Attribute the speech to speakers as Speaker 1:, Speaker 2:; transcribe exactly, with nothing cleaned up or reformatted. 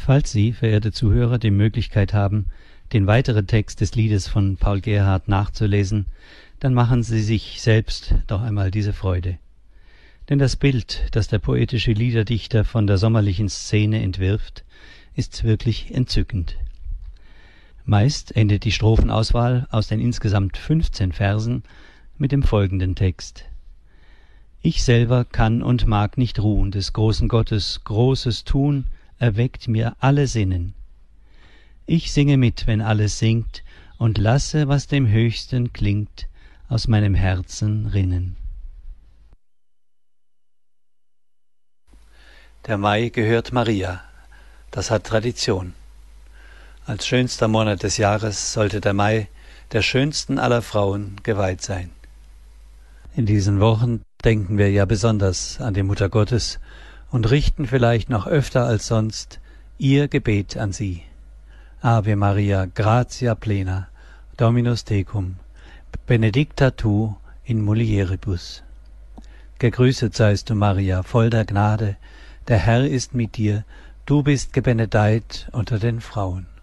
Speaker 1: Falls Sie, verehrte Zuhörer, die Möglichkeit haben, den weiteren Text des Liedes von Paul Gerhardt nachzulesen, dann machen Sie sich selbst doch einmal diese Freude. Denn das Bild, das der poetische Liederdichter von der sommerlichen Szene entwirft, ist wirklich entzückend. Meist endet die Strophenauswahl aus den insgesamt fünfzehn Versen mit dem folgenden Text: Ich selber kann und mag nicht ruhen, des großen Gottes großes Tun erweckt mir alle Sinnen. Ich singe mit, wenn alles singt, und lasse, was dem Höchsten klingt, aus meinem Herzen rinnen. Der Mai gehört Maria. Das hat Tradition. Als schönster Monat des Jahres sollte der Mai der schönsten aller Frauen geweiht sein. In diesen Wochen denken wir ja besonders an die Mutter Gottes und richten vielleicht noch öfter als sonst ihr Gebet an sie. Ave Maria, gratia plena, Dominus tecum, benedicta tu in mulieribus. Gegrüßet seist du, Maria, voll der Gnade, der Herr ist mit dir, du bist gebenedeit unter den Frauen.